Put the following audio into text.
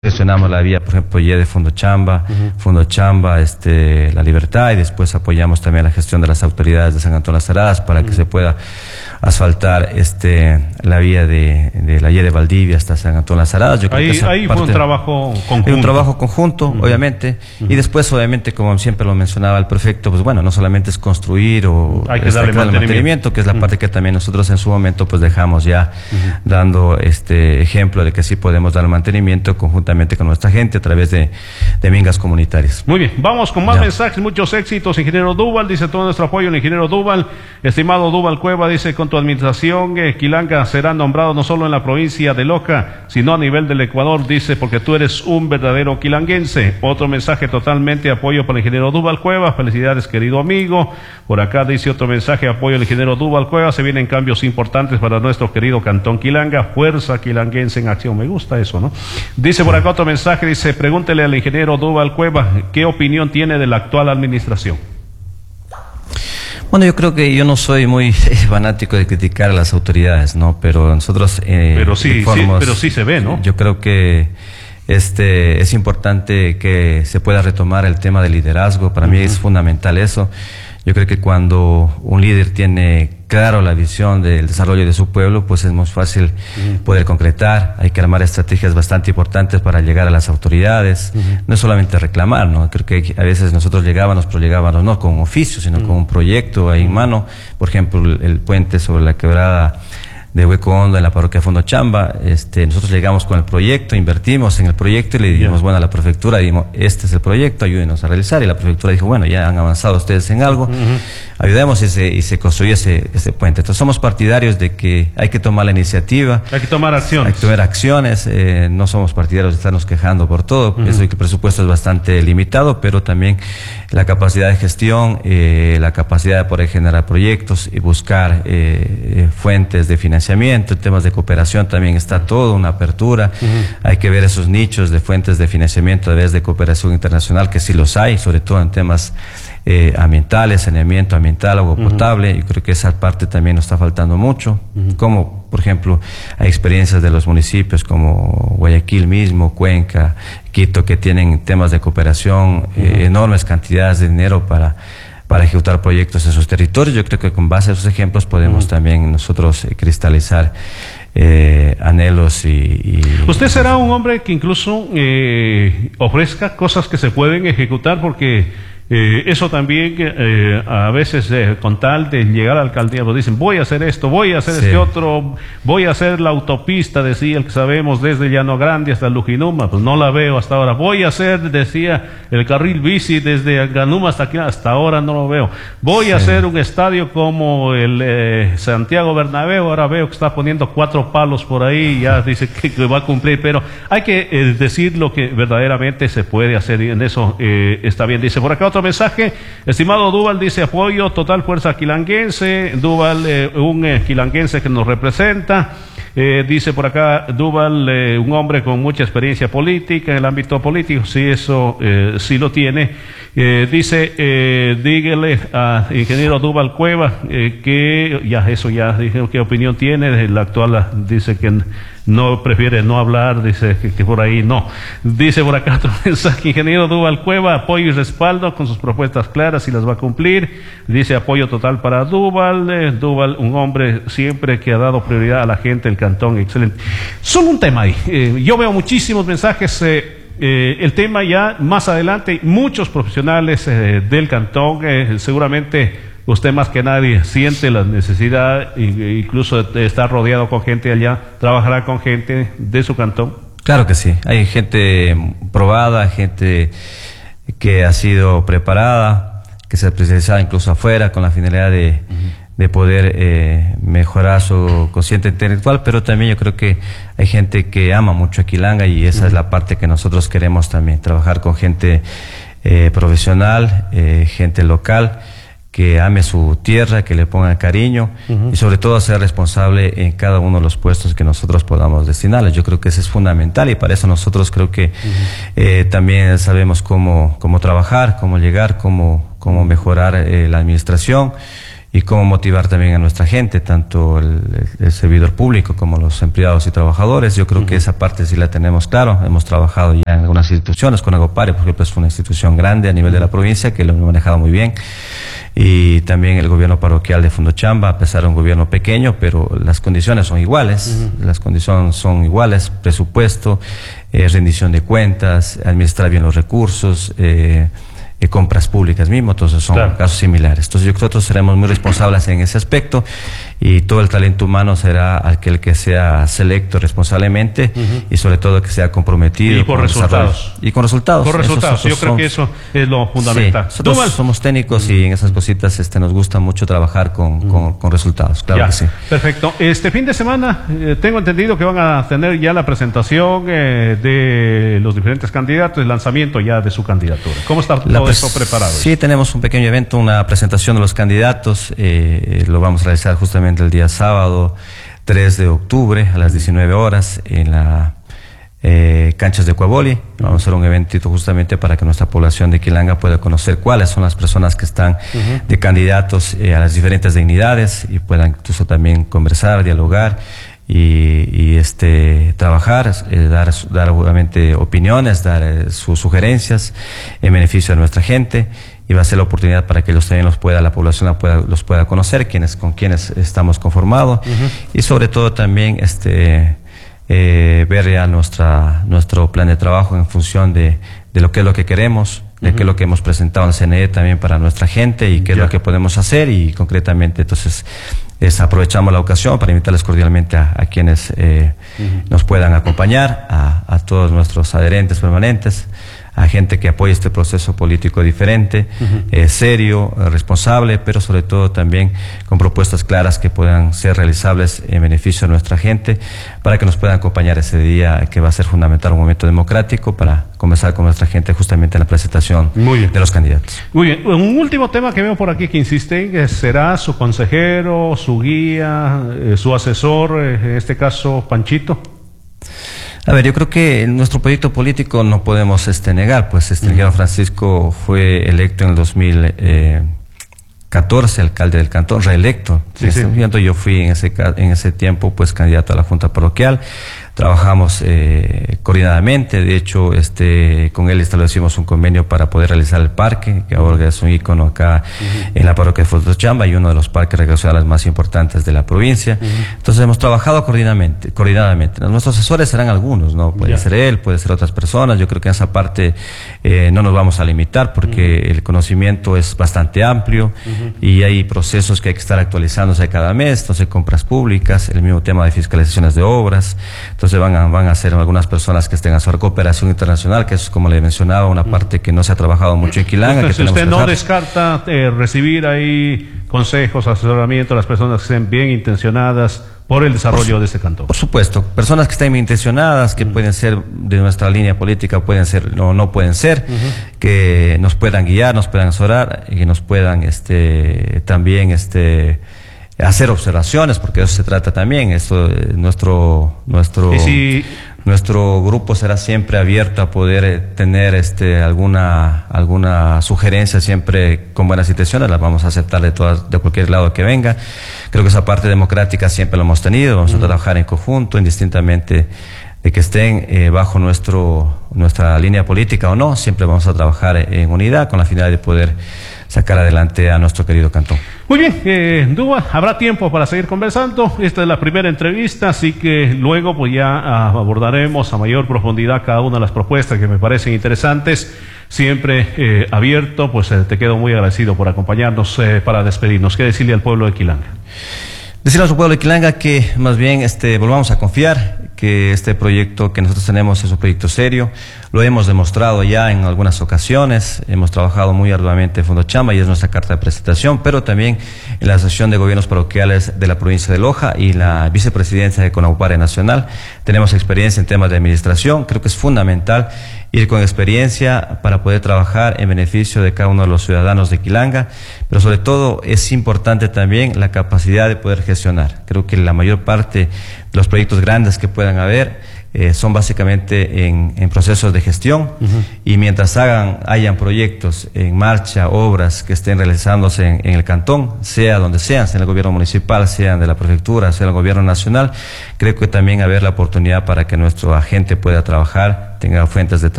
Gestionamos la vía, por ejemplo, ya de Fondo Chamba, La Libertad, y después apoyamos también la gestión de las autoridades de San Antón Las Aradas para que se pueda asfaltar la vía de la Y de Valdivia hasta San Antón Las Aradas. Yo creo que ahí fue un trabajo conjunto. Un trabajo conjunto, obviamente, y después, obviamente, como siempre lo mencionaba el prefecto, pues bueno, no solamente es construir o hay que darle mantenimiento, que es la parte que también nosotros en su momento pues dejamos ya dando ejemplo de que sí podemos dar mantenimiento conjuntamente con nuestra gente a través de mingas comunitarias. Muy bien, vamos con más mensajes, muchos éxitos, ingeniero Duval, dice todo nuestro apoyo al ingeniero Duval. Estimado Duval Cueva, dice, con tu administración, Quilanga será nombrado no solo en la provincia de Loja, sino a nivel del Ecuador, dice, porque tú eres un verdadero quilanguense. Otro mensaje, totalmente apoyo para el ingeniero Duval Cueva, felicidades querido amigo. Por acá dice otro mensaje, apoyo al ingeniero Duval Cueva, se vienen cambios importantes para nuestro querido Cantón Quilanga, fuerza quilanguense en acción, me gusta eso, ¿no? Dice por acá otro mensaje, dice, pregúntele al ingeniero Duval Cueva qué opinión tiene de la actual administración. Bueno, yo creo que yo no soy muy fanático de criticar a las autoridades, ¿no? Pero nosotros pero sí se ve, ¿no? Yo creo que es importante que se pueda retomar el tema del liderazgo. Para mí es fundamental eso. Yo creo que cuando un líder tiene claro la visión del desarrollo de su pueblo, pues es más fácil poder concretar. Hay que armar estrategias bastante importantes para llegar a las autoridades. No es solamente reclamar, ¿no? Creo que a veces nosotros llegábamos, pero llegábamos no con un oficio, sino con un proyecto ahí en mano. Por ejemplo, el puente sobre la quebrada de Hueco Hondo en la parroquia Fondo Chamba, nosotros llegamos con el proyecto, invertimos en el proyecto y le dijimos, bueno, a la prefectura, dijimos, este es el proyecto, ayúdenos a realizar, y la prefectura dijo, bueno, ya han avanzado ustedes en algo, ayudemos y se construyó ese puente. Entonces somos partidarios de que hay que tomar la iniciativa. Hay que tomar acciones. Hay que tomar acciones, no somos partidarios de estarnos quejando por todo, eso que el presupuesto es bastante limitado, pero también la capacidad de gestión, la capacidad de poder generar proyectos y buscar fuentes de financiamiento, en temas de cooperación también está todo, una apertura. Hay que ver esos nichos de fuentes de financiamiento a través de cooperación internacional, que sí los hay, sobre todo en temas ambientales, saneamiento ambiental, agua potable. Yo creo que esa parte también nos está faltando mucho, como por ejemplo hay experiencias de los municipios como Guayaquil mismo, Cuenca, Quito, que tienen temas de cooperación, enormes cantidades de dinero para ejecutar proyectos en sus territorios. Yo creo que con base a esos ejemplos podemos también nosotros cristalizar anhelos y... Usted será un hombre que incluso ofrezca cosas que se pueden ejecutar, porque eso también a veces con tal de llegar a la alcaldía pues dicen, voy a hacer esto, voy a hacer este otro, voy a hacer la autopista, decía el que sabemos, desde Llano Grande hasta Lujinuma, pues no la veo hasta ahora. Voy a hacer, decía, el carril bici desde Ganuma hasta aquí, hasta ahora no lo veo. Voy a hacer un estadio como el Santiago Bernabéu, ahora veo que está poniendo 4 palos por ahí, ya dice que va a cumplir, pero hay que decir lo que verdaderamente se puede hacer, y en eso está bien. Dice por acá otro mensaje, estimado Duval, dice, apoyo total fuerza quilanguense. Duval, un quilanguense que nos representa. Dice por acá Duval, un hombre con mucha experiencia política en el ámbito político, sí, eso sí lo tiene. Dice, dígale a ingeniero Duval Cueva que ya eso ya dijeron qué opinión tiene de la actual. Dice que no, prefiere no hablar, dice que por ahí no. Dice por acá otro mensaje, ingeniero Duval Cueva, apoyo y respaldo con sus propuestas claras y las va a cumplir. Dice apoyo total para Duval. Duval, un hombre siempre que ha dado prioridad a la gente del cantón, excelente. Solo un tema ahí, yo veo muchísimos mensajes. El tema ya más adelante, muchos profesionales del cantón, seguramente usted más que nadie siente la necesidad, incluso de estar rodeado con gente allá, trabajará con gente de su cantón. Claro que sí, hay gente probada, gente que ha sido preparada, que se ha especializado incluso afuera con la finalidad de poder mejorar su consciente intelectual, pero también yo creo que hay gente que ama mucho a Quilanga y esa es la parte que nosotros queremos también, trabajar con gente profesional, gente local, que ame su tierra, que le ponga cariño y sobre todo ser responsable en cada uno de los puestos que nosotros podamos destinarles. Yo creo que eso es fundamental y para eso nosotros creo que también sabemos cómo trabajar, cómo llegar, cómo mejorar la administración y cómo motivar también a nuestra gente, tanto el servidor público como los empleados y trabajadores. Yo creo que esa parte sí la tenemos claro. Hemos trabajado ya en algunas instituciones, con Agopare, por ejemplo, es una institución grande a nivel de la provincia que lo hemos manejado muy bien. Y también el gobierno parroquial de Fundochamba, a pesar de un gobierno pequeño, pero las condiciones son iguales, las condiciones son iguales, presupuesto, rendición de cuentas, administrar bien los recursos, compras públicas mismo, entonces son casos similares. Entonces yo creo que nosotros seremos muy responsables en ese aspecto y todo el talento humano será aquel que sea selecto responsablemente y sobre todo que sea comprometido. Y con resultados. Y con resultados. Con resultados, yo creo que eso es lo fundamental. Sí, nosotros somos técnicos y en esas cositas nos gusta mucho trabajar con resultados, claro que sí. Perfecto. Este fin de semana tengo entendido que van a tener ya la presentación de los diferentes candidatos, el lanzamiento ya de su candidatura. ¿Cómo está todo eso preparado? Sí, tenemos un pequeño evento, una presentación de los candidatos, lo vamos a realizar justamente el día sábado 3 de octubre a las 19 horas en la canchas de Cuaboli. Vamos a hacer un eventito justamente para que nuestra población de Quilanga pueda conocer cuáles son las personas que están de candidatos a las diferentes dignidades y puedan incluso también conversar, dialogar y trabajar, dar obviamente opiniones, dar sus sugerencias en beneficio de nuestra gente. Y va a ser la oportunidad para que ellos también la población los pueda conocer, con quienes estamos conformados, y sobre todo también ver ya nuestro plan de trabajo en función de lo que es lo que queremos, de qué es lo que hemos presentado en CNE también para nuestra gente y qué es lo que podemos hacer, y concretamente entonces aprovechamos la ocasión para invitarles cordialmente a quienes nos puedan acompañar, a todos nuestros adherentes permanentes, a gente que apoye este proceso político diferente, serio, responsable, pero sobre todo también con propuestas claras que puedan ser realizables en beneficio de nuestra gente, para que nos puedan acompañar ese día que va a ser fundamental, un momento democrático para comenzar con nuestra gente justamente en la presentación de los candidatos. Muy bien, un último tema que veo por aquí que insisten, que será su consejero, su guía, su asesor, en este caso Panchito. A ver, yo creo que en nuestro proyecto político no podemos negar, pues el ingeniero Francisco fue electo en el 2014 alcalde del cantón, reelecto. Yo fui en ese tiempo pues candidato a la Junta Parroquial. Trabajamos coordinadamente, de hecho con él establecimos un convenio para poder realizar el parque, que ahora es un ícono acá en la parroquia de Fundochamba y uno de los parques recreacionales más importantes de la provincia. Entonces hemos trabajado coordinadamente. Nuestros asesores serán algunos, ¿no? Puede ser él, puede ser otras personas. Yo creo que en esa parte no nos vamos a limitar porque el conocimiento es bastante amplio y hay procesos que hay que estar actualizándose cada mes, entonces compras públicas, el mismo tema de fiscalizaciones de obras. Entonces van a ser algunas personas que estén a su cooperación internacional, que es, como le mencionaba, una parte que no se ha trabajado mucho en Quilanga. Entonces, usted no descarta recibir ahí consejos, asesoramiento a las personas que estén bien intencionadas por el desarrollo de este cantón. Por supuesto, personas que estén bien intencionadas, que pueden ser de nuestra línea política, pueden ser o no pueden ser, que nos puedan guiar, nos puedan asesorar y que nos puedan también hacer observaciones, porque de eso se trata también. Nuestro grupo será siempre abierto a poder tener alguna sugerencia, siempre con buenas intenciones, las vamos a aceptar de cualquier lado que venga. Creo que esa parte democrática siempre lo hemos tenido, vamos a trabajar en conjunto, indistintamente de que estén bajo nuestra línea política o no, siempre vamos a trabajar en unidad con la finalidad de poder sacar adelante a nuestro querido cantón. Muy bien, Dúa, habrá tiempo para seguir conversando. Esta es la primera entrevista, así que luego pues ya abordaremos a mayor profundidad cada una de las propuestas que me parecen interesantes. Siempre abierto, pues te quedo muy agradecido por acompañarnos para despedirnos. ¿Qué decirle al pueblo de Quilanga? Decirle a su pueblo de Quilanga que más bien volvamos a confiar, que este proyecto que nosotros tenemos es un proyecto serio. Lo hemos demostrado ya en algunas ocasiones, hemos trabajado muy arduamente en Fundochamba y es nuestra carta de presentación, pero también en la Asociación de Gobiernos Parroquiales de la provincia de Loja y la vicepresidencia de Conagopare Nacional. Tenemos experiencia en temas de administración, creo que es fundamental ir con experiencia para poder trabajar en beneficio de cada uno de los ciudadanos de Quilanga, pero sobre todo es importante también la capacidad de poder gestionar. Creo que la mayor parte de los proyectos grandes que puedan haber son básicamente en procesos de gestión, y mientras hayan proyectos en marcha, obras que estén realizándose en el cantón, sea donde sean, sea en el gobierno municipal, sean de la prefectura, sea en el gobierno nacional, creo que también haber la oportunidad para que nuestro agente pueda trabajar, tenga fuentes de trabajo